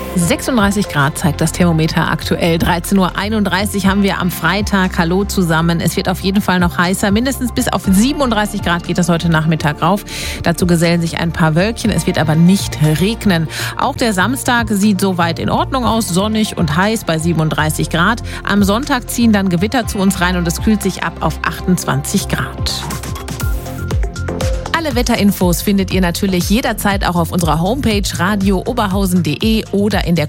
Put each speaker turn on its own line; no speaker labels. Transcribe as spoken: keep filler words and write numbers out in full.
sechsunddreißig Grad zeigt das Thermometer aktuell. dreizehn Uhr einunddreißig haben wir am Freitag. Hallo zusammen. Es wird auf jeden Fall noch heißer. Mindestens bis auf siebenunddreißig Grad geht das heute Nachmittag rauf. Dazu gesellen sich ein paar Wölkchen. Es wird aber nicht regnen. Auch der Samstag sieht soweit in Ordnung aus. Sonnig und heiß bei siebenunddreißig Grad. Am Sonntag ziehen dann Gewitter zu uns rein und es kühlt sich ab auf achtundzwanzig Grad. Alle Wetterinfos findet ihr natürlich jederzeit auch auf unserer Homepage radio oberhausen punkt de oder in der